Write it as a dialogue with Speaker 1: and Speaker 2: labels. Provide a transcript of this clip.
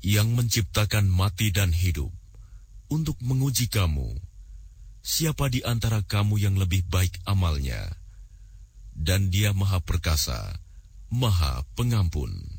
Speaker 1: yang menciptakan mati dan hidup untuk menguji kamu, siapa di antara kamu yang lebih baik amalnya, dan Dia Maha Perkasa, Maha Pengampun.